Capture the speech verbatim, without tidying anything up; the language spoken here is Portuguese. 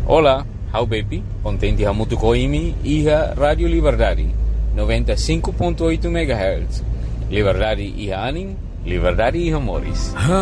Olá, how baby, contente a muito coimi e a Rádio Liberdade, noventa e cinco ponto oito megahertz. Liberdade e anim, liberdade e amores.